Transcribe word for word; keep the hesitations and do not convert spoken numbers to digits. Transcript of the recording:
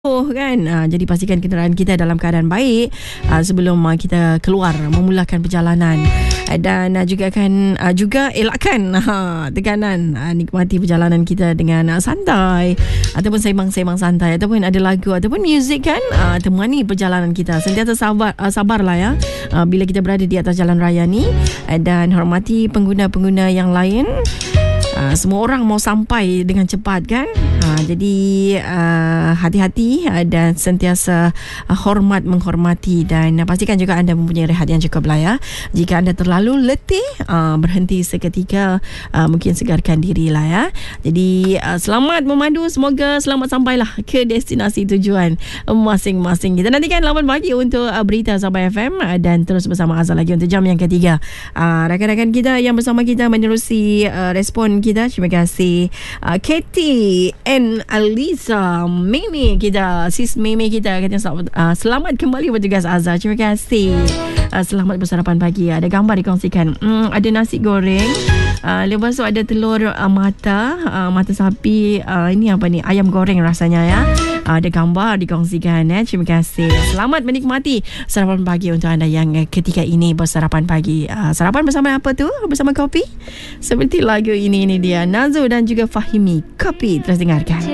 Oh kan, uh, jadi pastikan kenderaan kita dalam keadaan baik uh, sebelum uh, kita keluar memulakan perjalanan, uh, dan uh, juga akan uh, juga elakkan uh, tekanan, uh, nikmati perjalanan kita dengan uh, santai ataupun sembang-sembang santai ataupun ada lagu ataupun muzik kan, uh, temani perjalanan kita. Sentiasa sabar, uh, sabarlah ya uh, bila kita berada di atas jalan raya ni, uh, dan hormati pengguna-pengguna yang lain. Uh, semua orang mau sampai dengan cepat kan, uh, jadi uh, hati-hati uh, dan sentiasa uh, hormat menghormati, dan uh, pastikan juga anda mempunyai rehat yang cukup lah ya. Jika anda terlalu letih, uh, berhenti seketika, uh, mungkin segarkan diri lah ya. Jadi uh, selamat memandu, semoga selamat sampailah ke destinasi tujuan masing-masing. Kita nantikan lapan pagi untuk uh, berita Sabah F M, uh, dan terus bersama Azhar lagi untuk jam yang ketiga. uh, Rakan-rakan kita yang bersama kita menerusi uh, respon kita, terima kasih uh, Katie and Alisa, Mimi kita, sis Mimi kita katanya uh, selamat kembali bertugas Azhar. Terima kasih, uh, selamat bersarapan pagi. Ada gambar dikongsikan, hmm, ada nasi goreng, uh, lepas tu ada telur uh, mata uh, mata sapi, uh, ini apa ni, ayam goreng rasanya ya. Uh, ada gambar dikongsikan ya. Terima kasih, selamat menikmati sarapan pagi untuk anda yang uh, ketika ini bersarapan pagi. uh, Sarapan bersama apa tu? Bersama kopi, seperti lagu ini. Ini dia Nazo dan juga Fahimi, Kopi. Terus dengarkan.